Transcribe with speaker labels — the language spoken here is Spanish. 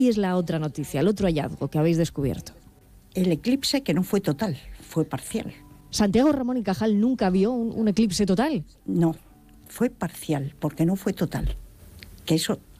Speaker 1: Y es la otra noticia, el otro hallazgo que habéis descubierto.
Speaker 2: El eclipse que no fue total, fue parcial.
Speaker 1: ¿Santiago Ramón y Cajal nunca vio un eclipse total?
Speaker 2: No, fue parcial, porque no fue total. Que eso